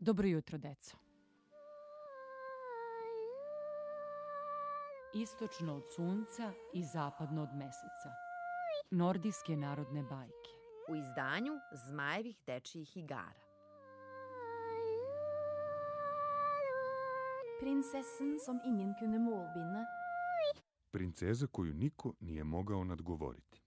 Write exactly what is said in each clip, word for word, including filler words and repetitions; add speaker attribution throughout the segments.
Speaker 1: Dobro jutro, deco. Istočno od sunca i zapadno od meseca. Nordijske narodne bajke.
Speaker 2: U izdanju Zmajevih dečijih igara.
Speaker 3: Prinsessen som ingen kunne målbinde.
Speaker 4: Princeza koju niko nije mogao nadgovoriti.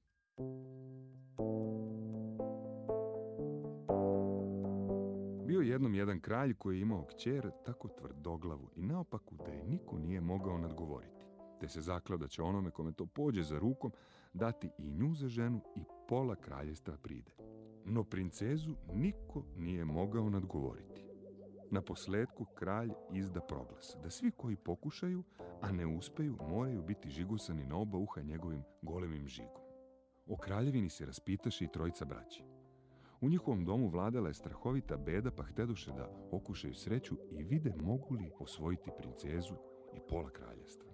Speaker 4: Bio je jednom jedan kralj koji je imao kćer tako tvrdoglavu i naopaku da je niko nije mogao nadgovoriti, te se zakleo da će onome kome to pođe za rukom dati i nju za ženu i pola kraljevstva pride. No princezu niko nije mogao nadgovoriti. Na posledku kralj izda proglas da svi koji pokušaju, a ne uspeju, moraju biti žigusani na oba uha njegovim golemim žigom. O kraljevini se raspitaše i trojica braće. U njihovom domu vladala je strahovita beda, pa htedoše da okušaju sreću i vide mogu li osvojiti princezu i pola kraljevstva.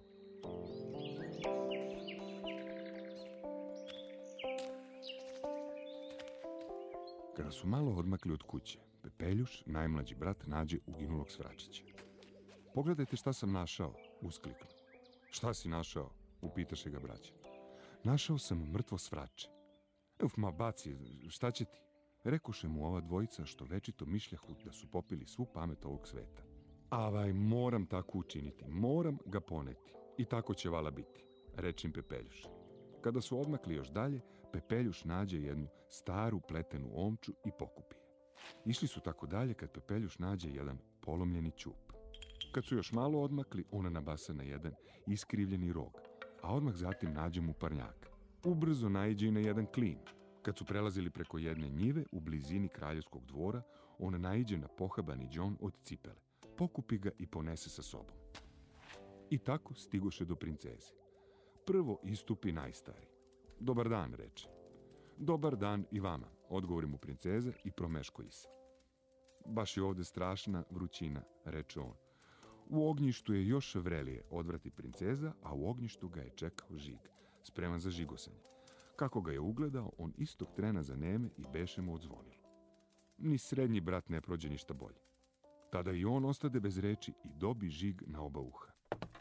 Speaker 4: Kada su malo odmakli od kuće, Pepeljuš, najmlađi brat, nađe uginulog svračića. Pogledajte šta sam našao, uskliknu. Šta si našao, upitaše ga braća. Našao sam mrtvo svrače. Uf, ma baci, šta će ti? Rekoše mu ova dvojica što večito mišljahu da su popili svu pamet ovog sveta. Avaj, moram tako učiniti, moram ga poneti. I tako će vala biti, reče im Pepeljuš. Kada su odmakli još dalje, Pepeljuš nađe jednu staru pletenu omču i pokupi je. Išli su tako dalje kad Pepeljuš nađe jedan polomljeni ćup. Kad su još malo odmakli, ona nabasa na jedan iskrivljeni rog, a odmah zatim nađe mu parnjaka. Ubrzo naiđe i na jedan klin. Kad su prelazili preko jedne njive u blizini kraljevskog dvora, ona naiđe na pohabani đon od cipele. Pokupi ga i ponese sa sobom. I tako stigoše do princeze. Prvo istupi najstari. Dobar dan, reče. Dobar dan i vama, odgovori mu princeza i promeškoji se. Baš je ovde strašna vrućina, reče on. U ognjištu je još vrelije, odvrati princeza, a u ognjištu ga je čekao žig, spreman za žigosanje. Kako ga je ugledao, on istog trena zaneme i beše mu odzvonilo. Ni srednji brat ne prođe ništa bolje. Tada i on ostade bez reči i dobi žig na oba uha.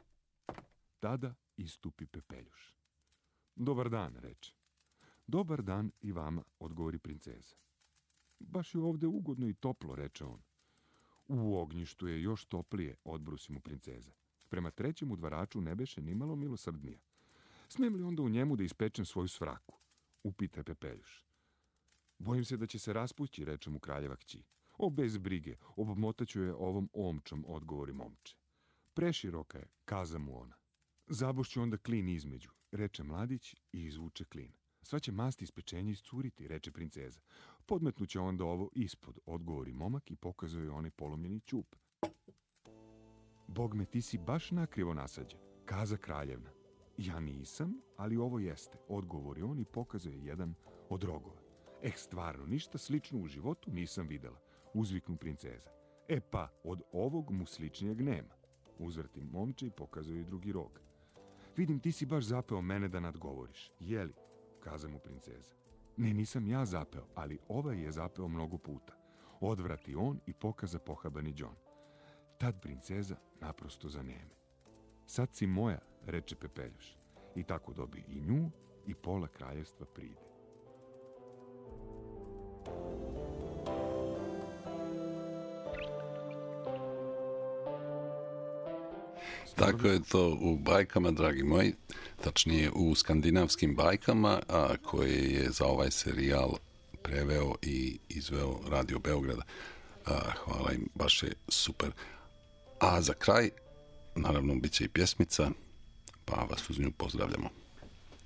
Speaker 4: Tada istupi Pepeljuš. Dobar dan, reče. Dobar dan i vama, odgovori princeza. Baš je ovde ugodno i toplo, reče on. U ognjištu je još toplije, odbrusi mu princeza. Prema trećem udvaraču ne beše nimalo milosrdnija. Smem li onda u njemu da ispečem svoju svraku? Upita Pepeljuš. Bojim se da će se raspući, reče mu kraljeva kći. O, bez brige, obmotaću je ovom omčom, odgovori momče. Preširoka je, kaza mu ona. Zabošću onda klin između, reče mladić i izvuče klin. Sva će mast iz pečenja iscuriti, reče princeza. Podmetnuće onda ovo ispod, odgovori momak i pokazuje joj onaj polomljeni ćup. Bog me, ti si baš nakrivo nasađen, kaza kraljevna. Ja nisam, ali ovo jeste, odgovori on i pokazuje jedan od rogova. Eh, stvarno, ništa slično u životu nisam videla, uzviknu princeza. E pa, od ovog mu sličnijeg nema, uzvrti momče i pokazuje drugi rog. Vidim, ti si baš zapeo mene da nadgovoriš, jeli? Kaza mu princeza. Ne, nisam ja zapeo, ali ovaj je zapeo mnogo puta. Odvrati on i pokaza pohabani đon. Tad princeza naprosto zaneme. Sad si moja, reče Pepeljuš, i tako dobi i nju i pola kraljevstva pride.
Speaker 5: Tako je to u bajkama, dragi moji, tačnije u skandinavskim bajkama, a koje je za ovaj serijal preveo i izveo Radio Beograda. A, hvala im, baš je super. A za kraj, naravno, bit će i pjesmica, pa vas uz nju pozdravljamo.